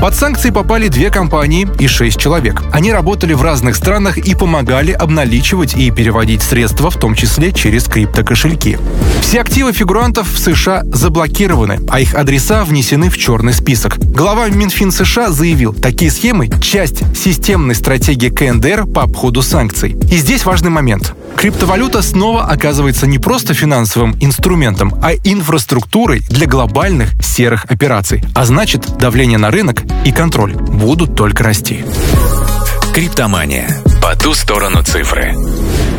Под санкции попали 2 компании и 6 человек. Они работали в разных странах и помогали обналичивать и переводить средства, в том числе через криптокошельки. Все активы фигурантов в США заблокированы, а их адреса внесены в черный список. Глава Минфин США заявил, такие схемы – часть системной стратегии КНДР по обходу санкций. И здесь важный момент. Криптовалюта снова оказывается не просто финансовым инструментом, а инфраструктурой для глобальных серых операций. А значит, давление на рынок и контроль будут только расти. Криптомания. По ту сторону цифры.